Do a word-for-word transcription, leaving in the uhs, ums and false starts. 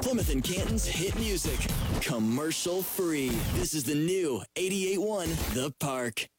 Plymouth and Canton's hit music. Commercial free. This is the new eighty-eight point one The Park.